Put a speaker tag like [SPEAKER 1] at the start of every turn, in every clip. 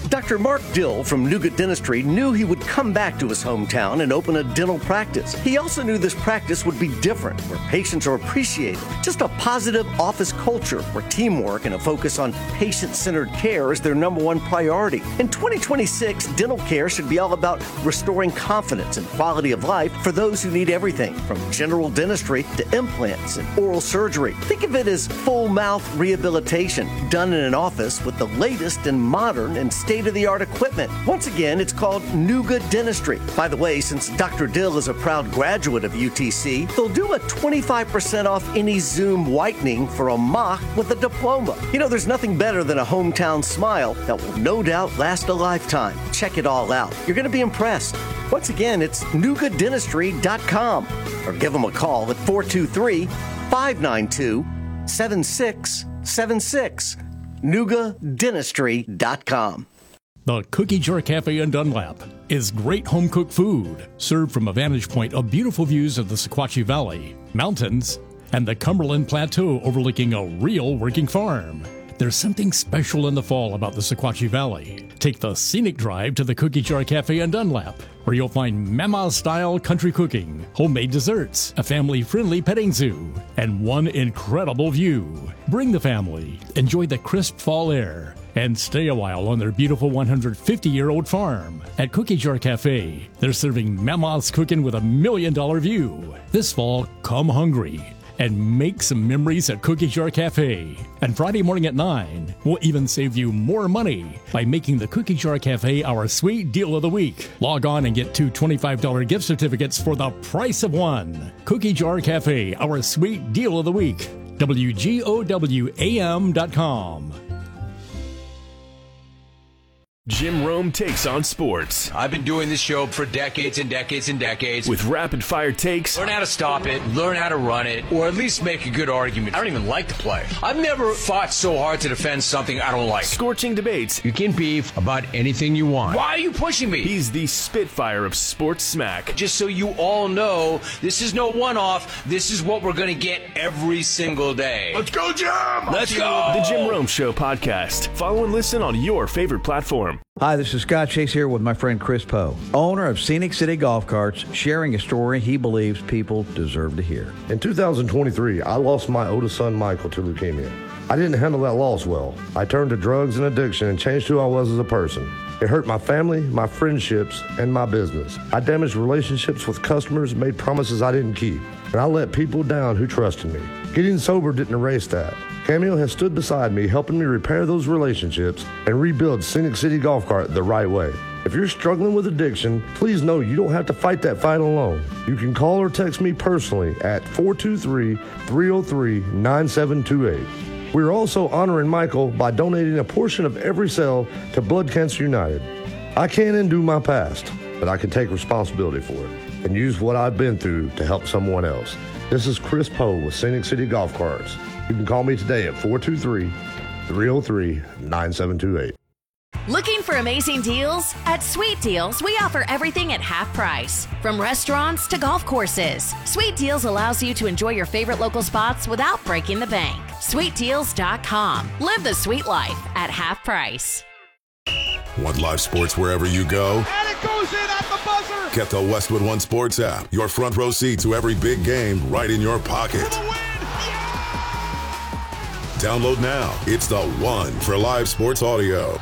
[SPEAKER 1] Dr. Mark Dill from Nuga Dentistry knew he would come back to his hometown and open a dental practice. He also knew this practice would be different, where patients are appreciated. Just a positive office culture where teamwork and a focus on patient-centered care is their number one priority. In 2026, dental care should be all about restoring confidence and quality of life for those who need everything from general dentistry to implants and oral surgery. Think of it as full mouth rehabilitation done in an office with the latest and modern and state-of-the-art equipment. Once again, it's called Nuga Dentistry. By the way, since Dr. Dill is a proud graduate of UTC, they'll do a 25% off any Zoom whitening for a mock with a diploma. You know, there's nothing better than a hometown smile that will no doubt last a lifetime. Check it all out. You're going to be impressed. Once again, it's nugadentistry.com or give them a call at 423-592-7676. nugadentistry.com.
[SPEAKER 2] The Cookie Jar Cafe in Dunlap is great home-cooked food, served from a vantage point of beautiful views of the Sequatchie Valley, mountains, and the Cumberland Plateau overlooking a real working farm. There's something special in the fall about the Sequatchie Valley. Take the scenic drive to the Cookie Jar Cafe in Dunlap, where you'll find Mama-style country cooking, homemade desserts, a family-friendly petting zoo, and one incredible view. Bring the family, enjoy the crisp fall air, and stay a while on their beautiful 150-year-old farm. At Cookie Jar Cafe, they're serving Mama's cooking with $1 million view. This fall, come hungry and make some memories at Cookie Jar Cafe. And Friday morning at 9, we'll even save you more money by making the Cookie Jar Cafe our sweet deal of the week. Log on and get 2 $25 gift certificates for the price of one. Cookie Jar Cafe, our sweet deal of the week. WGOWAM.com.
[SPEAKER 3] Jim Rome takes on sports.
[SPEAKER 4] I've been doing this show for decades and decades and decades.
[SPEAKER 3] With rapid-fire takes.
[SPEAKER 4] Learn how to stop it, learn how to run it, or at least make a good argument. I don't even like to play. I've never fought so hard to defend something I don't like.
[SPEAKER 3] Scorching debates.
[SPEAKER 4] You can beef about anything you want. Why are you pushing me?
[SPEAKER 3] He's the Spitfire of sports smack.
[SPEAKER 4] Just so you all know, this is no one-off. This is what we're going to get every single day.
[SPEAKER 3] Let's go, Jim!
[SPEAKER 4] Let's go!
[SPEAKER 3] The Jim Rome Show podcast. Follow and listen on your favorite platform.
[SPEAKER 5] Hi, this is Scott Chase here with my friend Chris Poe, owner of Scenic City Golf Carts, sharing a story he believes people deserve to hear.
[SPEAKER 6] In 2023, I lost my oldest son, Michael, to leukemia. I didn't handle that loss well. I turned to drugs and addiction and changed who I was as a person. It hurt my family, my friendships, and my business. I damaged relationships with customers, made promises I didn't keep, and I let people down who trusted me. Getting sober didn't erase that. Cameo has stood beside me, helping me repair those relationships and rebuild Scenic City Golf Cart the right way. If you're struggling with addiction, please know you don't have to fight that fight alone. You can call or text me personally at 423-303-9728. We're also honoring Michael by donating a portion of every sale to Blood Cancer United. I can't undo my past, but I can take responsibility for it and use what I've been through to help someone else. This is Chris Poe with Scenic City Golf Carts. You can call me today at 423-303-9728.
[SPEAKER 7] Looking for amazing deals? At Sweet Deals, we offer everything at half price. From restaurants to golf courses, Sweet Deals allows you to enjoy your favorite local spots without breaking the bank. SweetDeals.com. Live the sweet life at half price.
[SPEAKER 8] Want live sports wherever you go?
[SPEAKER 9] And it goes in at the buzzer!
[SPEAKER 8] Get the Westwood One Sports app. Your front row seat to every big game right in your pocket.
[SPEAKER 9] For the win! Yeah!
[SPEAKER 8] Download now. It's the one for live sports audio.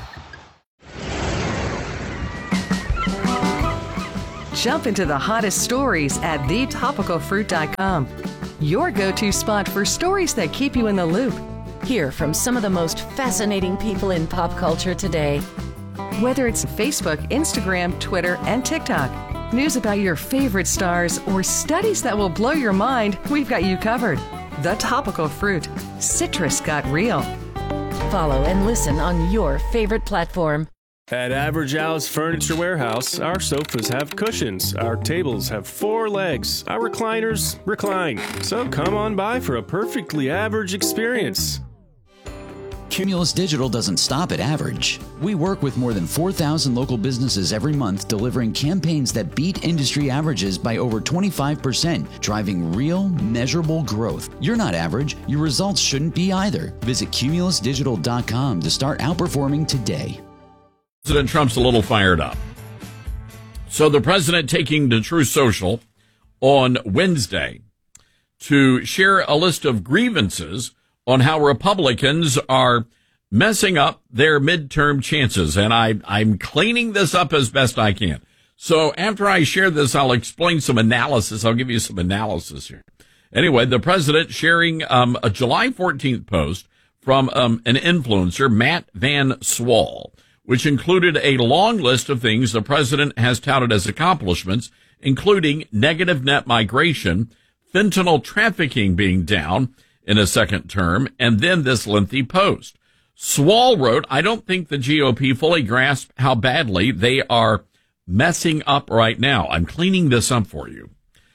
[SPEAKER 10] Jump into the hottest stories at thetopicalfruit.com. Your go-to spot for stories that keep you in the loop.
[SPEAKER 11] Hear from some of the most fascinating people in pop culture today.
[SPEAKER 10] Whether it's Facebook, Instagram, Twitter, and TikTok, news about your favorite stars, or studies that will blow your mind, we've got you covered. The Topical Fruit. Citrus got real.
[SPEAKER 11] Follow and listen on your favorite platform.
[SPEAKER 12] At Average Al's Furniture Warehouse, our sofas have cushions, our tables have 4 legs, our recliners recline. So come on by for a perfectly average experience.
[SPEAKER 13] Cumulus Digital doesn't stop at average. We work with more than 4,000 local businesses every month, delivering campaigns that beat industry averages by over 25%, driving real, measurable growth. You're not average. Your results shouldn't be either. Visit cumulusdigital.com to start outperforming today.
[SPEAKER 14] President Trump's a little fired up. So the president taking to Truth Social on Wednesday to share a list of grievances on how Republicans are messing up their midterm chances. And I'm cleaning this up as best I can. So after I share this, I'll explain some analysis. I'll give you some analysis here. Anyway, the president sharing a July 14th post from an influencer, Matt Van Swall, which included a long list of things the president has touted as accomplishments, including negative net migration, fentanyl trafficking being down in a second term, and then this lengthy post. Swall wrote, I don't think the GOP fully grasp how badly they are messing up right now. I'm cleaning this up for you.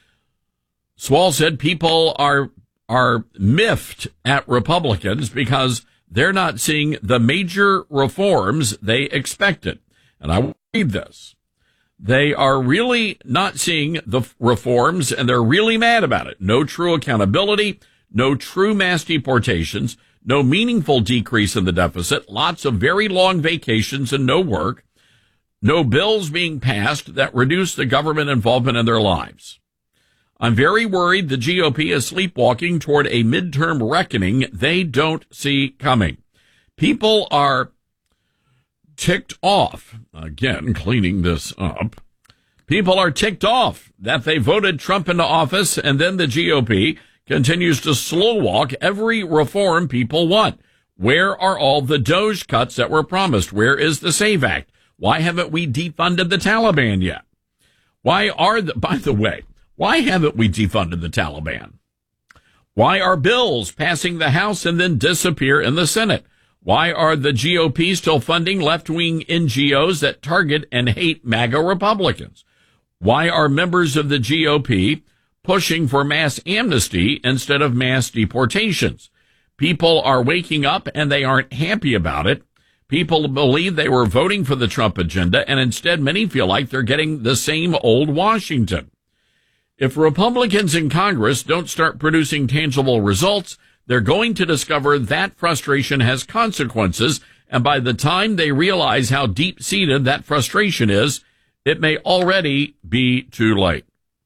[SPEAKER 14] Swall said people are miffed at Republicans because they're not seeing the major reforms they expected. And I will read this. They are really not seeing the reforms, and they're really mad about it. No true accountability, no true mass deportations, no meaningful decrease in the deficit, lots of very long vacations and no work, no bills being passed that reduce the government involvement in their lives. I'm very worried the GOP is sleepwalking toward a midterm reckoning they don't see coming. People are ticked off. Again, cleaning this up. People are ticked off that they voted Trump into office, and then the GOP continues to slow walk every reform people want. Where are all the DOGE cuts that were promised? Where is the SAVE Act? Why haven't we defunded the Taliban yet? By the way, why haven't we defunded the Taliban? Why are bills passing the House and then disappear in the Senate? Why are the GOP still funding left-wing NGOs that target and hate MAGA Republicans? Why are members of the GOP pushing for mass amnesty instead of mass deportations? People are waking up and they aren't happy about it. People believe they were voting for the Trump agenda, and instead many feel like they're getting the same old Washington. If Republicans in Congress don't start producing tangible results, they're going to discover that frustration has consequences, and by the time they realize how deep-seated that frustration is, it may already be too late.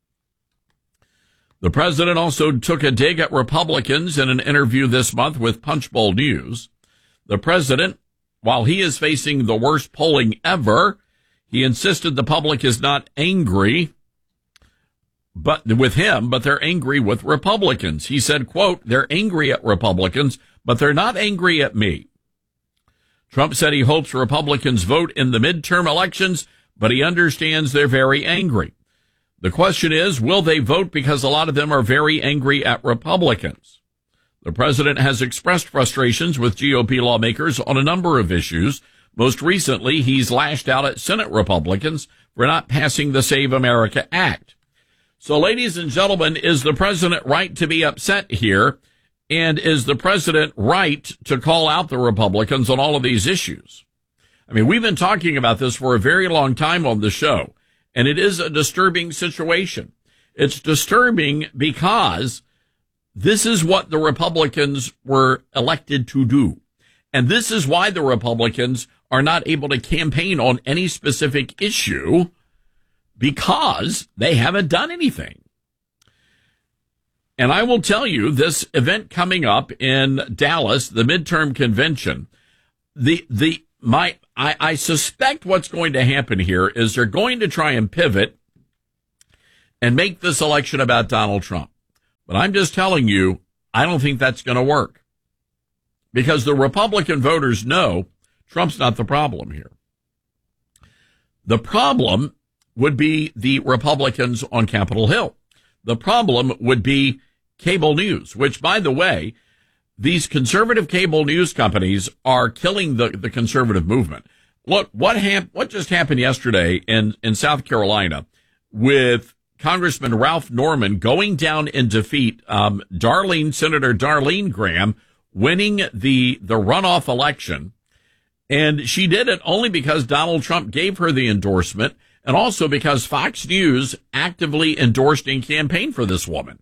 [SPEAKER 14] The president also took a dig at Republicans in an interview this month with Punchbowl News. The president, while he is facing the worst polling ever, he insisted the public is not angry but they're angry with Republicans. He said, quote, they're angry at Republicans, but they're not angry at me. Trump said he hopes Republicans vote in the midterm elections, but he understands they're very angry. The question is, will they vote because a lot of them are very angry at Republicans? The president has expressed frustrations with GOP lawmakers on a number of issues. Most recently, he's lashed out at Senate Republicans for not passing the Save America Act. So, ladies and gentlemen, is the president right to be upset here? And is the president right to call out the Republicans on all of these issues? I mean, we've been talking about this for a very long time on the show, and it is a disturbing situation. It's disturbing because this is what the Republicans were elected to do. And this is why the Republicans are not able to campaign on any specific issue, because they haven't done anything. And I will tell you, this event coming up in Dallas, the midterm convention, I suspect what's going to happen here is they're going to try and pivot and make this election about Donald Trump. But I'm just telling you, I don't think that's going to work, because the Republican voters know Trump's not the problem here. The problem would be the Republicans on Capitol Hill. The problem would be cable news, which, by the way, these conservative cable news companies are killing the conservative movement. Look, what just happened yesterday in South Carolina with Congressman Ralph Norman going down in defeat, Senator Darlene Graham winning the runoff election. And she did it only because Donald Trump gave her the endorsement, and also because Fox News actively endorsed and campaigned for this woman.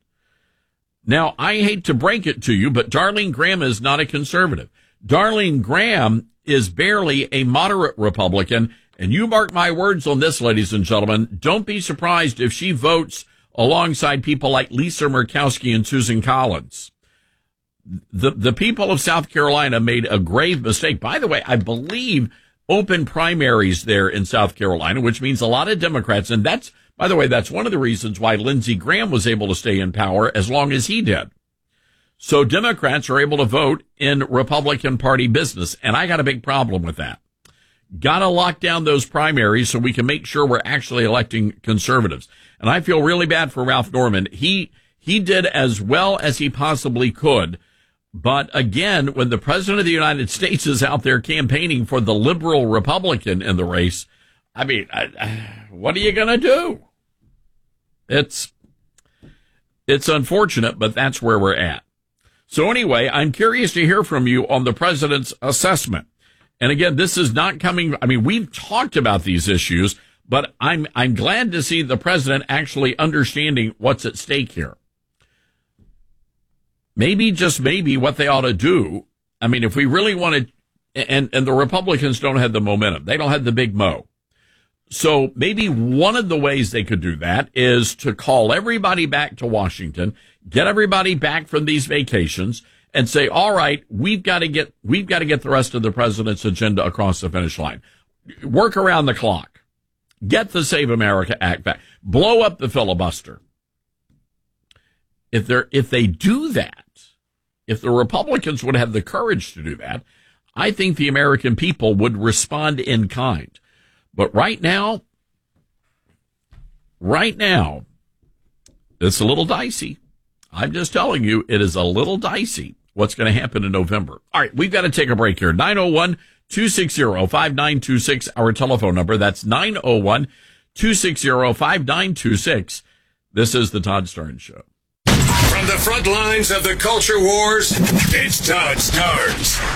[SPEAKER 14] Now, I hate to break it to you, but Darlene Graham is not a conservative. Darlene Graham is barely a moderate Republican. And you mark my words on this, ladies and gentlemen, don't be surprised if she votes alongside people like Lisa Murkowski and Susan Collins. The people of South Carolina made a grave mistake. By the way, I believe open primaries there in South Carolina, which means a lot of Democrats. And that's, by the way, that's one of the reasons why Lindsey Graham was able to stay in power as long as he did. So Democrats are able to vote in Republican Party business. And I got a big problem with that. Got to lock down those primaries so we can make sure we're actually electing conservatives. And I feel really bad for Ralph Norman. He did as well as he possibly could. But again, when the president of the United States is out there campaigning for the liberal Republican in the race, I mean, what are you going to do? It's unfortunate, but that's where we're at. So anyway, I'm curious to hear from you on the president's assessment. And again, this is not coming. I mean, we've talked about these issues, but I'm glad to see the president actually understanding what's at stake here. Maybe, just maybe, what they ought to do. I mean, if we really wanted, and the Republicans don't have the momentum. They don't have the big mo. So maybe one of the ways they could do that is to call everybody back to Washington, get everybody back from these vacations, and say, all right, we've got to get the rest of the president's agenda across the finish line. Work around the clock. Get the Save America Act back. Blow up the filibuster. If they do that, if the Republicans would have the courage to do that, I think the American people would respond in kind. But right now, it's a little dicey. I'm just telling you, it is a little dicey what's going to happen in November. All right, we've got to take a break here. 901-260-5926, our telephone number. That's 901-260-5926. This is the Todd Starnes Show.
[SPEAKER 15] From the front lines of the culture wars, it's Todd Starnes.